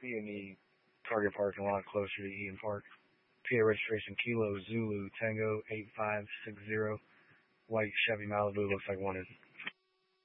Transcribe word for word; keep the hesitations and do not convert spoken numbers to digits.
be in the Target parking lot closer to Eaton Park. P A registration Kilo Zulu Tango eight five six zero. White Chevy Malibu looks like wanted.